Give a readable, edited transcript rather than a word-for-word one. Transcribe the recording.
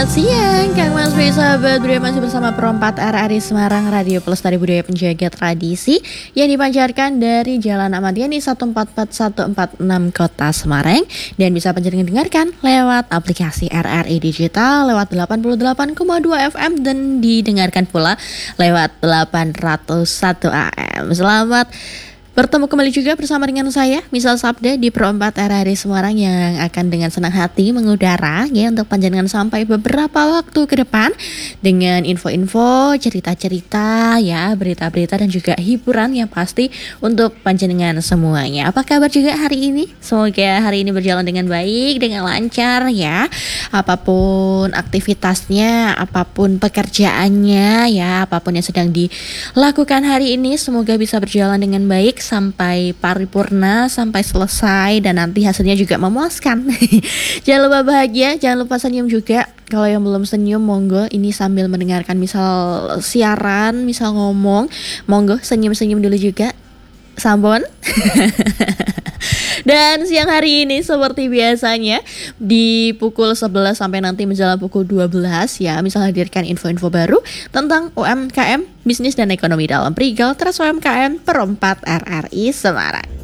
siang, Kang Mas Pri, sahabat budaya, masih bersama Pro 4 RRI Semarang, Radio Pelestari Budaya Penjaga Tradisi yang dipancarkan dari Jalan Ahmad Yani 144146 Kota Semarang dan bisa penjaringan dengarkan lewat aplikasi RRI Digital lewat 88,2 FM dan didengarkan pula lewat 801 AM. Selamat bertemu kembali juga bersama dengan saya, Misal Sabda di Pro 4 RRI Semarang yang akan dengan senang hati mengudara ya untuk panjenengan sampai beberapa waktu ke depan dengan info-info, cerita-cerita ya, berita-berita dan juga hiburan yang pasti untuk panjenengan semuanya. Apa kabar juga hari ini? Semoga hari ini berjalan dengan baik, dengan lancar ya. Apapun aktivitasnya, apapun pekerjaannya ya, apapun yang sedang dilakukan hari ini semoga bisa berjalan dengan baik sampai paripurna, sampai selesai dan nanti hasilnya juga memuaskan. Jangan lupa bahagia, jangan lupa senyum juga. Kalau yang belum senyum, monggo ini sambil mendengarkan misal siaran, misal ngomong, monggo senyum-senyum dulu juga. Sampun. Dan siang hari ini seperti biasanya di pukul 11 sampai nanti menjelang pukul 12 ya, misal hadirkan info-info baru tentang UMKM, bisnis dan ekonomi dalam Perigel Trust UMKM Pro 4 RRI Semarang.